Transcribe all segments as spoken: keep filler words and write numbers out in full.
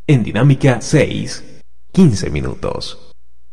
En Dinámica seis, quince minutos.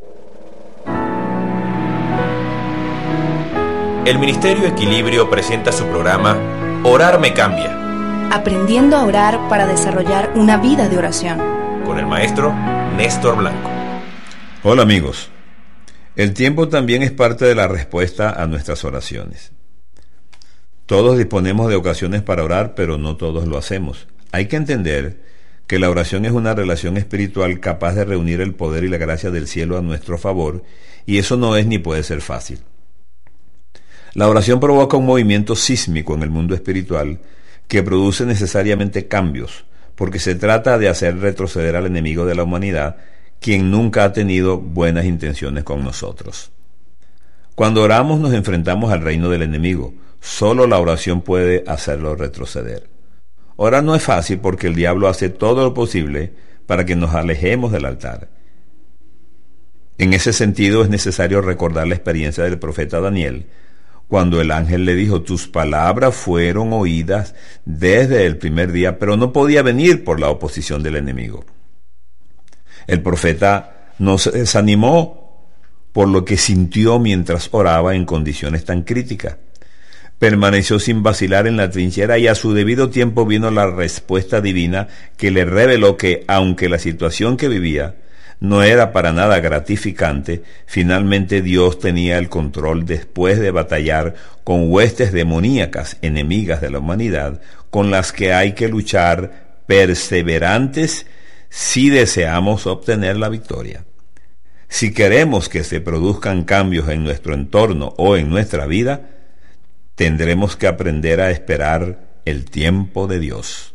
El Ministerio Equilibrio presenta su programa Orar me cambia. Aprendiendo a orar para desarrollar una vida de oración. Con el maestro Néstor Blanco. Hola amigos. El tiempo también es parte de la respuesta a nuestras oraciones. Todos disponemos de ocasiones para orar, pero no todos lo hacemos. Hay que entender que la oración es una relación espiritual capaz de reunir el poder y la gracia del cielo a nuestro favor, y eso no es ni puede ser fácil. La oración provoca un movimiento sísmico en el mundo espiritual que produce necesariamente cambios, porque se trata de hacer retroceder al enemigo de la humanidad, quien nunca ha tenido buenas intenciones con nosotros. Cuando oramos nos enfrentamos al reino del enemigo. Solo la oración puede hacerlo retroceder. Orar no es fácil porque el diablo hace todo lo posible para que nos alejemos del altar. En ese sentido es necesario recordar la experiencia del profeta Daniel, cuando el ángel le dijo: tus palabras fueron oídas desde el primer día, pero no podía venir por la oposición del enemigo. El profeta no se desanimó por lo que sintió mientras oraba en condiciones tan críticas. Permaneció sin vacilar en la trinchera y a su debido tiempo vino la respuesta divina que le reveló que, aunque la situación que vivía no era para nada gratificante, finalmente Dios tenía el control después de batallar con huestes demoníacas enemigas de la humanidad, con las que hay que luchar perseverantes si deseamos obtener la victoria. Si queremos que se produzcan cambios en nuestro entorno o en nuestra vida, tendremos que aprender a esperar el tiempo de Dios.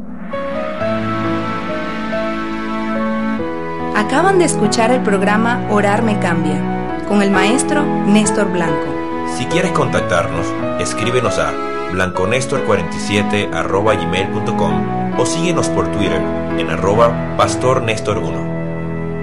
Acaban de escuchar el programa Orar me cambia, con el maestro Néstor Blanco. Si quieres contactarnos, escríbenos a blanconestor cuarenta y siete arroba gmail punto com o síguenos por Twitter en arroba pastor Néstor uno.